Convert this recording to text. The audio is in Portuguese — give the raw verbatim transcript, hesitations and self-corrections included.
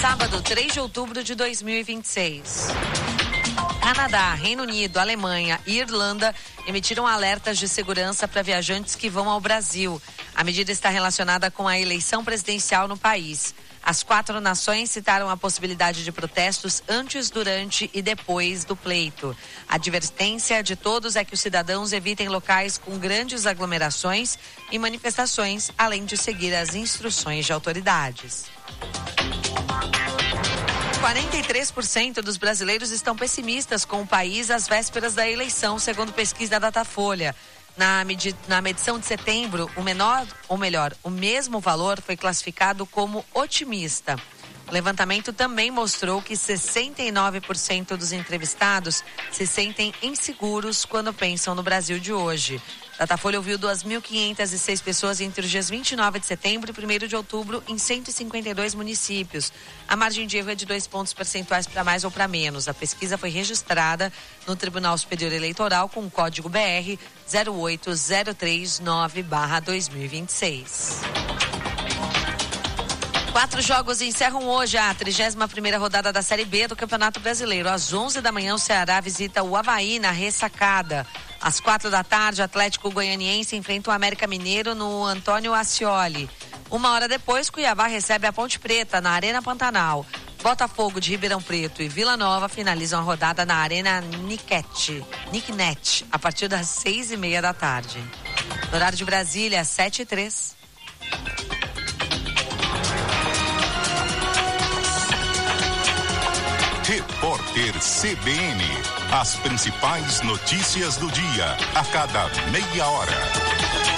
sábado, três de outubro de dois mil e vinte e seis. Canadá, Reino Unido, Alemanha e Irlanda emitiram alertas de segurança para viajantes que vão ao Brasil. A medida está relacionada com a eleição presidencial no país. As quatro nações citaram a possibilidade de protestos antes, durante e depois do pleito. A advertência de todos é que os cidadãos evitem locais com grandes aglomerações e manifestações, além de seguir as instruções de autoridades. quarenta e três por cento dos brasileiros estão pessimistas com o país às vésperas da eleição, segundo pesquisa da Datafolha. Na, medi- na medição de setembro, o menor, ou melhor, o mesmo valor foi classificado como otimista. O levantamento também mostrou que sessenta e nove por cento dos entrevistados se sentem inseguros quando pensam no Brasil de hoje. Datafolha ouviu duas mil quinhentas e seis pessoas entre os dias vinte e nove de setembro e primeiro de outubro em cento e cinquenta e dois municípios. A margem de erro é de dois pontos percentuais para mais ou para menos. A pesquisa foi registrada no Tribunal Superior Eleitoral com o código B R zero oito zero três nove barra dois mil e vinte e seis. Quatro jogos encerram hoje a trigésima primeira rodada da Série B do Campeonato Brasileiro. Às onze da manhã, o Ceará visita o Avaí na Ressacada. Às quatro da tarde, o Atlético Goianiense enfrenta o América Mineiro no Antônio Ascioli. Uma hora depois, Cuiabá recebe a Ponte Preta na Arena Pantanal. Botafogo de Ribeirão Preto e Vila Nova finalizam a rodada na Arena Niquete, Nicknet, a partir das seis e meia da tarde. No horário de Brasília, sete e três. Repórter C B N. As principais notícias do dia, a cada meia hora.